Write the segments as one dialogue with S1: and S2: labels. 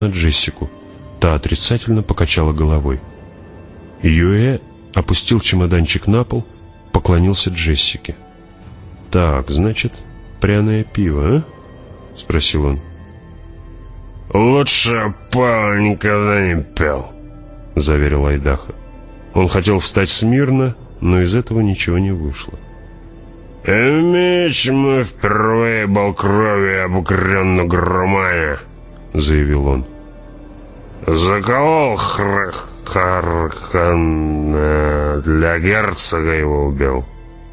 S1: на Джессику. Та отрицательно покачала головой. Юэ опустил чемоданчик на пол, поклонился Джессике. «Так, значит, пряное пиво, а?» — спросил он.
S2: «Лучше Павел никогда не пел»,
S1: — заверил Айдаха. Он хотел встать смирно, но из этого ничего не вышло.
S2: «Меч мой впервые был кровью обогрен на громане», — заявил он. «Заколол Хархан, для герцога его убил».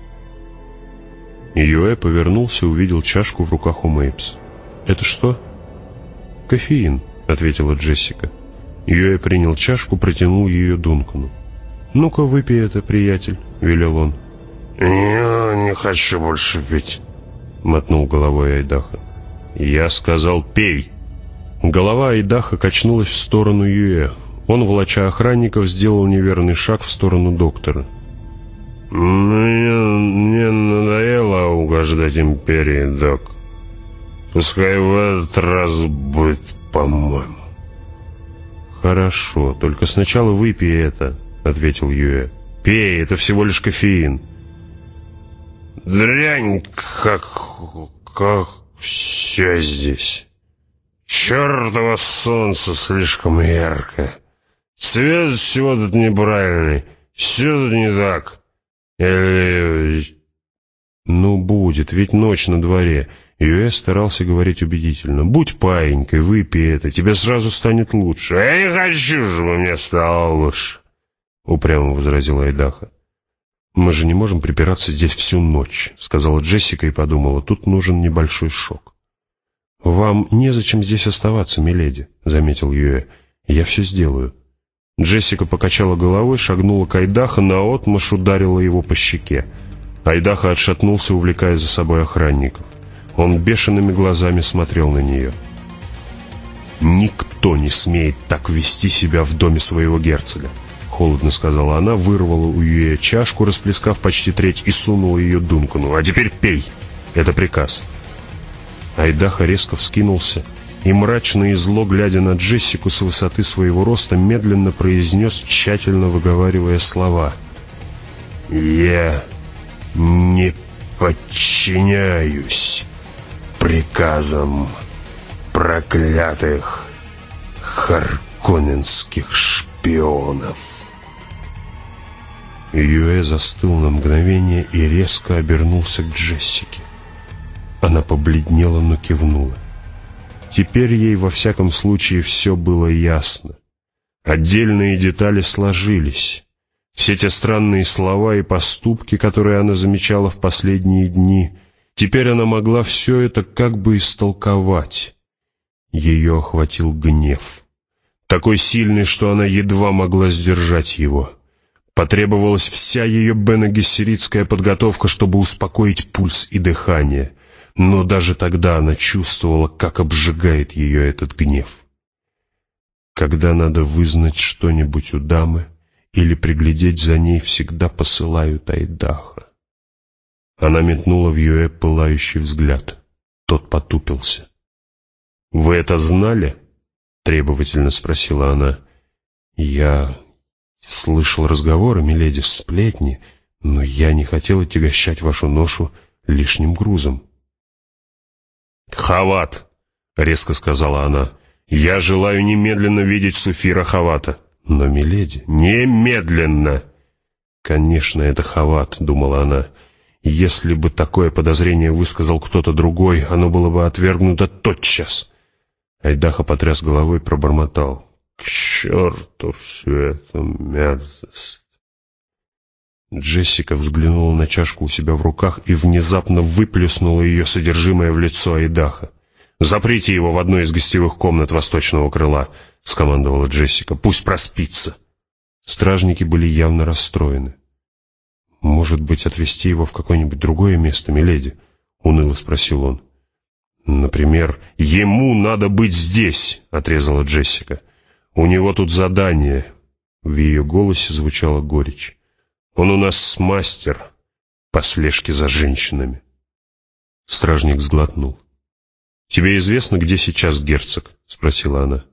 S1: Юэ повернулся и увидел чашку в руках у Мейпс. «Это что?» «Кофеин», — ответила Джессика. Юэ принял чашку, протянул ее Дункану. «Ну-ка, выпей это, приятель», — велел он.
S2: «Я не хочу больше пить»,
S1: — мотнул головой Айдаха. «Я сказал, пей». Голова Айдаха качнулась в сторону Юэ. Он, волоча охранников, сделал неверный шаг в сторону доктора.
S2: «Мне надоело угождать империи, док. Пускай в этот раз будет, по-моему».
S1: «Хорошо, только сначала выпей это», — ответил Юэ. «Пей, это всего лишь кофеин».
S2: «Дрянь, как все здесь. Чертово солнце слишком яркое. Цвет всего тут неправильный. Все тут не так. Или...»
S1: «Ну, будет, ведь ночь на дворе». Юэ старался говорить убедительно. «Будь паинькой, выпей это, тебе сразу станет лучше».
S2: «Я не хочу, чтобы мне стало лучше»,
S1: — упрямо возразил Айдаха. «Мы же не можем припираться здесь всю ночь», — сказала Джессика и подумала, тут нужен небольшой шок. «Вам незачем здесь оставаться, миледи», — заметил Юэ. «Я все сделаю». Джессика покачала головой, шагнула к Айдаха, наотмашь ударила его по щеке. Айдаха отшатнулся, увлекая за собой охранников. Он бешеными глазами смотрел на нее. «Никто не смеет так вести себя в доме своего герцога», — холодно сказала она, вырвала у Юэ чашку, расплескав почти треть, и сунула ее Дункану. «А теперь пей! Это приказ!» Айдаха резко вскинулся и, мрачно и зло глядя на Джессику с высоты своего роста, медленно произнес, тщательно выговаривая слова. «Я не подчиняюсь приказам проклятых харконненских шпионов». Юэ застыл на мгновение и резко обернулся к Джессике. Она побледнела, но кивнула. Теперь ей во всяком случае все было ясно. Отдельные детали сложились. Все те странные слова и поступки, которые она замечала в последние дни, теперь она могла все это как бы истолковать. Ее охватил гнев. Такой сильный, что она едва могла сдержать его. Потребовалась вся ее бене-гессеритская подготовка, чтобы успокоить пульс и дыхание. Но даже тогда она чувствовала, как обжигает ее этот гнев. Когда надо вызнать что-нибудь у дамы или приглядеть за ней, всегда посылают Айдаха. Она метнула в Юэ пылающий взгляд. Тот потупился. «Вы это знали?» — требовательно спросила она. «Я слышал разговоры, миледи, сплетни, но я не хотел отягощать вашу ношу лишним грузом». «Хават!» — резко сказала она. «Я желаю немедленно видеть Суфира Хавата». «Но, миледи, немедленно!» «Конечно, это Хават», — думала она. «Если бы такое подозрение высказал кто-то другой, оно было бы отвергнуто тотчас». Айдаха потряс головой и пробормотал. «К черту всю эту мерзость!» Джессика взглянула на чашку у себя в руках и внезапно выплеснула ее содержимое в лицо Айдаха. «Заприте его в одной из гостевых комнат восточного крыла», — скомандовала Джессика. «Пусть проспится». Стражники были явно расстроены. «Может быть, отвезти его в какое-нибудь другое место, миледи?» — уныло спросил он. «Например, ему надо быть здесь», — отрезала Джессика. «У него тут задание». В ее голосе звучала горечь. «Он у нас мастер по слежке за женщинами». Стражник сглотнул. «Тебе известно, где сейчас герцог?» — спросила она.